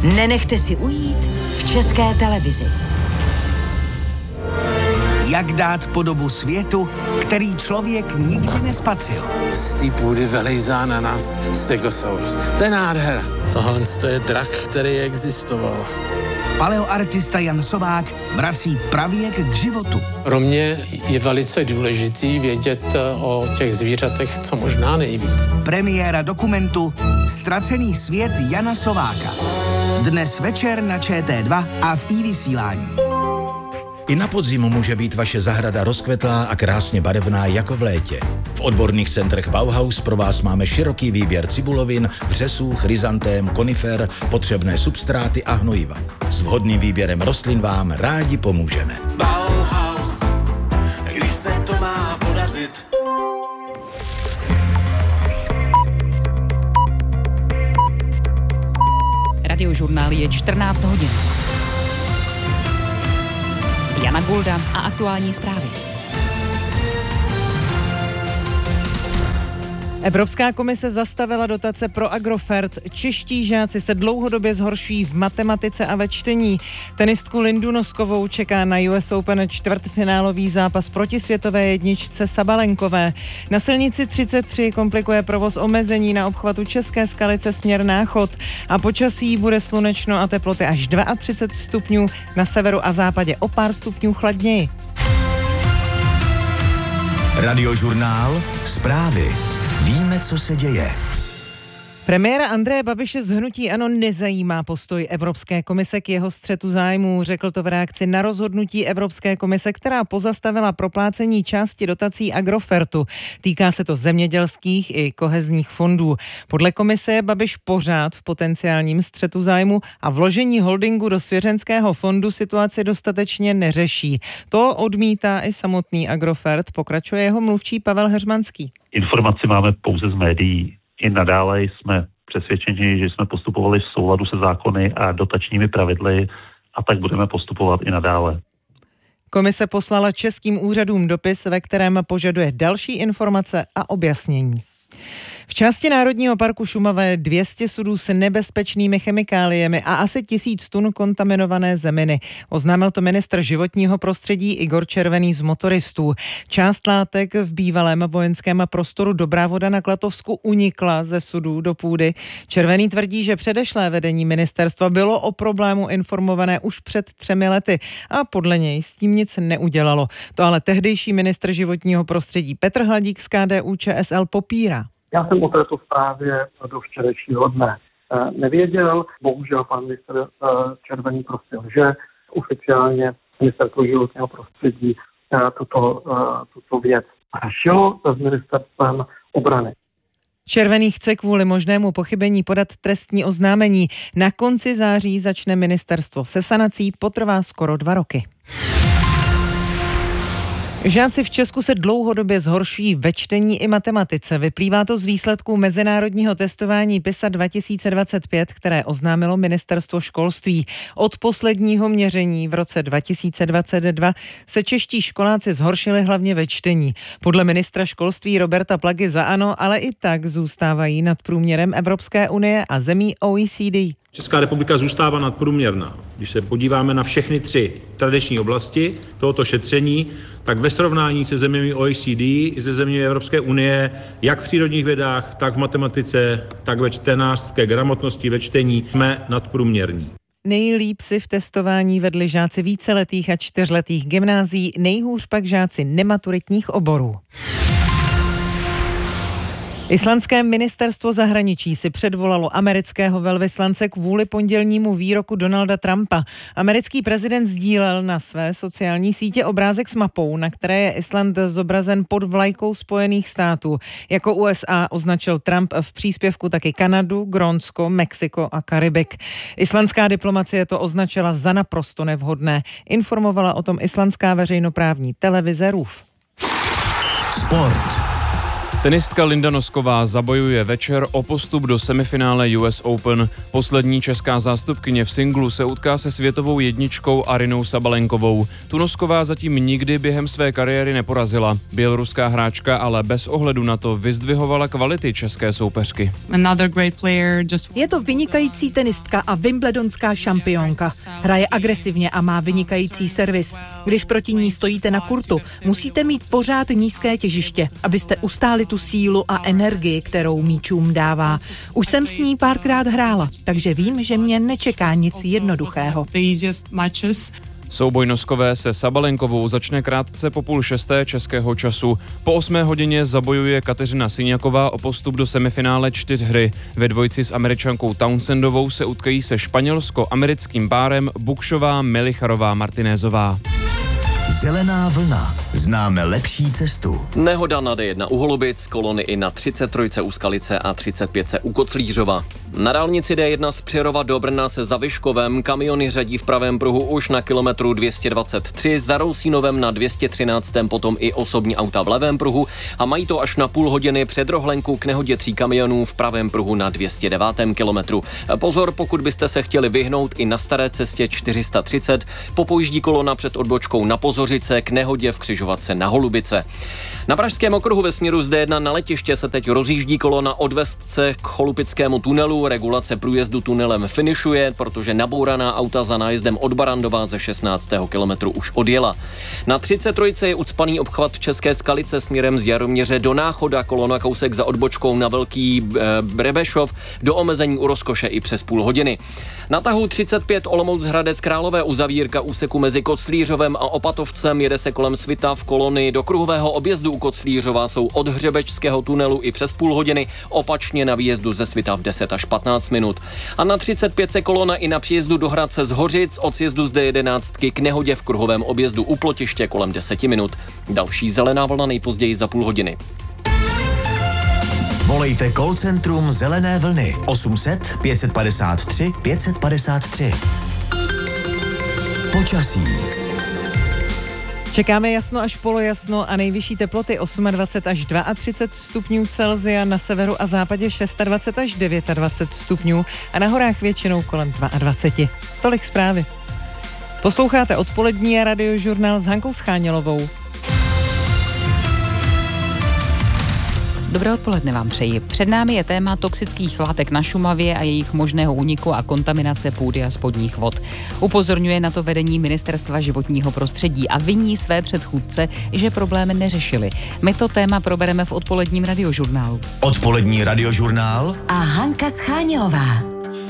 Nenechte si ujít v České televizi. Jak dát podobu světu, který člověk nikdy nespatřil. Z té půdy vylejzá na nás Stegosaurus. To je nádhera. Tohle je drak, který existoval. Paleoartista Jan Sovák vrací pravěk k životu. Pro mě je velice důležitý vědět o těch zvířatech co možná nejvíc. Premiéra dokumentu Ztracený svět Jana Sováka. Dnes večer na ČT2 a v iVysílání. I na podzim může být vaše zahrada rozkvetlá a krásně barevná jako v létě. V odborných centrech Bauhaus pro vás máme široký výběr cibulovin, vřesů, chryzantém, konifer, potřebné substráty a hnojiva. S vhodným výběrem rostlin vám rádi pomůžeme. Bauhaus, když se to má podařit. Radiožurnál je 14 hodin. Jana Gulda a aktuální zprávy. Evropská komise zastavila dotace pro Agrofert. Čeští žáci se dlouhodobě zhoršují v matematice a ve čtení. Tenistku Lindu Noskovou čeká na US Open čtvrtfinálový zápas proti světové jedničce Sabalenkové. Na silnici 33 komplikuje provoz omezení na obchvatu České Skalice směr Náchod. A počasí bude slunečno a teploty až 32 stupňů, na severu a západě o pár stupňů chladněji. Radiožurnál, zprávy. Víme, co se děje. Premiéra Andreje Babiše z hnutí ANO nezajímá postoj Evropské komise k jeho střetu zájmů. Řekl to v reakci na rozhodnutí Evropské komise, která pozastavila proplácení části dotací Agrofertu. Týká se to zemědělských i kohezních fondů. Podle komise je Babiš pořád v potenciálním střetu zájmu a vložení holdingu do svěřenského fondu situaci dostatečně neřeší. To odmítá i samotný Agrofert, pokračuje jeho mluvčí Pavel Heřmanský. Informaci máme pouze z médií. I nadále jsme přesvědčeni, že jsme postupovali v souladu se zákony a dotačními pravidly a tak budeme postupovat i nadále. Komise poslala českým úřadům dopis, ve kterém požaduje další informace a objasnění. V části Národního parku Šumava je 200 sudů s nebezpečnými chemikáliemi a asi 1000 tun kontaminované zeminy. Oznámil to ministr životního prostředí Igor Červený z Motoristů. Část látek v bývalém vojenském prostoru Dobrá Voda na Klatovsku unikla ze sudů do půdy. Červený tvrdí, že předešlé vedení ministerstva bylo o problému informované už před 3 lety a podle něj s tím nic neudělalo. To ale tehdejší ministr životního prostředí Petr Hladík z KDU ČSL popírá. Já jsem o této zprávě do včerejšího dne nevěděl. Bohužel pan ministr Červený prostě lže. Oficiálně ministerstvo životního prostředí tuto věc řešilo s ministerstvem obrany. Červený chce kvůli možnému pochybení podat trestní oznámení. Na konci září začne ministerstvo se sanací, potrvá skoro 2 roky. Žáci v Česku se dlouhodobě zhoršují ve čtení i matematice. Vyplývá to z výsledků mezinárodního testování PISA 2025, které oznámilo ministerstvo školství. Od posledního měření v roce 2022 se čeští školáci zhoršili hlavně ve čtení. Podle ministra školství Roberta Plagy za ANO, ale i tak zůstávají nad průměrem Evropské unie a zemí OECD. Česká republika zůstává nadprůměrná. Když se podíváme na všechny 3 tradiční oblasti tohoto šetření, tak ve srovnání se zeměmi OECD i se zeměmi Evropské unie, jak v přírodních vědách, tak v matematice, tak ve čtenářské gramotnosti, ve čtení, jsme nadprůměrní. Nejlíp si v testování vedli žáci víceletých a 4letých gymnázií, nejhůř pak žáci nematuritních oborů. Islandské ministerstvo zahraničí si předvolalo amerického velvyslance kvůli pondělnímu výroku Donalda Trumpa. Americký prezident sdílel na své sociální sítě obrázek s mapou, na které je Island zobrazen pod vlajkou Spojených států. Jako USA označil Trump v příspěvku taky Kanadu, Grónsko, Mexiko a Karibik. Islandská diplomacie to označila za naprosto nevhodné. Informovala o tom islandská veřejnoprávní televize RÚV. Sport. Tenistka Linda Nosková zabojuje večer o postup do semifinále US Open. Poslední česká zástupkyně v singlu se utká se světovou jedničkou Arynou Sabalenkovou. Tu Nosková zatím nikdy během své kariéry neporazila. Běloruská hráčka ale bez ohledu na to vyzdvihovala kvality české soupeřky. Je to vynikající tenistka a wimbledonská šampionka. Hraje agresivně a má vynikající servis. Když proti ní stojíte na kurtu, musíte mít pořád nízké těžiště, abyste ustáli tu sílu a energii, kterou míčům dává. Už jsem s ní párkrát hrála, takže vím, že mě nečeká nic jednoduchého. Souboj Noskové se Sabalenkovou začne krátce po 5:30 českého času. Po 8 hodině zabojuje Kateřina Syňaková o postup do semifinále 4 Ve dvojici s Američankou Townsendovou se utkají se španělsko-americkým párem Bukšová-Melicharová-Martinézová. Zelená vlna. Známe lepší cestu. Nehoda na D1 u Holubic, kolony i na 33 u Skalice a 35 u Koclířova. Na dálnici D1 z Přerova do Brna se za Vyškovem kamiony řadí v pravém pruhu už na kilometru 223, za Rousínovem na 213, potom i osobní auta v levém pruhu a mají to až na půl hodiny před Rohlenku k nehodě 3 kamionů v pravém pruhu na 209. kilometru. Pozor, pokud byste se chtěli vyhnout i na staré cestě 430, popojíždí kolona před odbočkou na Pozořice k nehodě v křižovatce na Holubice. Na pražském okruhu ve směru z D1 na letiště se teď rozjíždí kolona od Vestce k Cholupickému tunelu. Regulace průjezdu tunelem finišuje, protože nabouraná auta za nájezdem od Barandova ze 16. kilometru už odjela. Na 33 je ucpaný obchvat České Skalice směrem z Jaroměře do Náchoda, kolona kousek za odbočkou na Velký Brebešov, do omezení u Rozkoše i přes půl hodiny. Na tahu 35 Olomouc Hradec Králové uzavírka úseku mezi Koclířovem a Opatovcem, jede se kolem Svitav, kolony do kruhového objezdu u Koclířova jsou od Hřebečského tunelu i přes půl hodiny, opačně na výjezdu ze Svitav 10 až 15 minut. A na 35 se kolona i na příjezdu do Hradce z Hořic, od sjezdu z D11 k nehodě v kruhovém objezdu u Plotiště kolem 10 minut. Další zelená vlna nejpozději za půl hodiny. Volejte call centrum Zelené vlny 800 553 553. Počasí. Čekáme jasno až polojasno a nejvyšší teploty 28 až 32 stupňů Celsia, na severu a západě 26 až 29 stupňů a na horách většinou kolem 22. Tolik zprávy. Posloucháte odpolední radiožurnál s Hankou Schánělovou. Dobré odpoledne vám přeji. Před námi je téma toxických látek na Šumavě a jejich možného úniku a kontaminace půdy a spodních vod. Upozorňuje na to vedení Ministerstva životního prostředí a viní své předchůdce, že problémy neřešili. My to téma probereme v odpoledním radiožurnálu. Odpolední radiožurnál a Hanka Schánělová.